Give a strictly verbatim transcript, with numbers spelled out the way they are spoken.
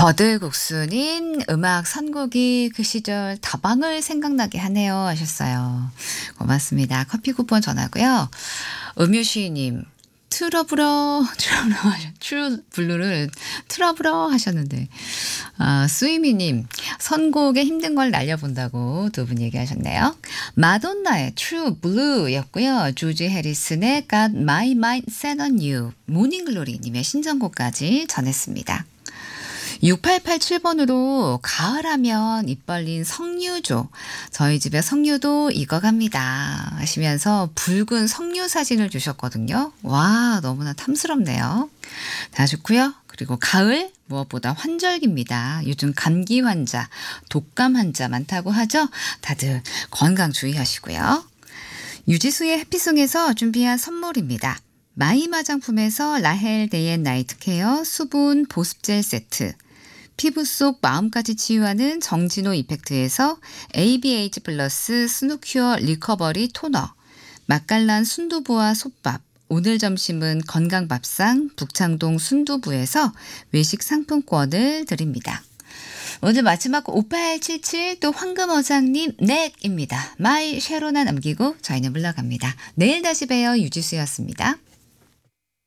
버드국수님 음악 선곡이 그 시절 다방을 생각나게 하네요 하셨어요. 고맙습니다. 커피 쿠폰 전하고요. 음유시님 트러블어 트러블어 하셨 트루 블루를 트러블어 하셨는데 아 스위미님 선곡에 힘든 걸 날려본다고 두 분 얘기하셨네요. 마돈나의 True Blue였고요. 조지 해리슨의 Got My Mind Set on You 모닝글로리님의 신청곡까지 전했습니다. 육팔팔칠 번으로 가을하면 입 벌린 석류죠. 저희 집에 석류도 익어갑니다 하시면서 붉은 석류 사진을 주셨거든요. 와 너무나 탐스럽네요. 다 좋고요. 그리고 가을 무엇보다 환절기입니다. 요즘 감기 환자, 독감 환자 많다고 하죠. 다들 건강 주의하시고요. 유지수의 해피송에서 준비한 선물입니다. 마임 화장품에서 라헬 데이앤 나이트 케어 수분 보습젤 세트, 피부 속 마음까지 치유하는 정진호 이펙트에서 에이비에이치 플러스 스누큐어 리커버리 토너, 맛깔난 순두부와 솥밥, 오늘 점심은 건강밥상 북창동 순두부에서 외식 상품권을 드립니다. 오늘 마지막 오팔칠칠 또 황금어장님 넷입니다. 마이 쉐로나 남기고 저희는 물러갑니다. 내일 다시 봬요. 유지수였습니다.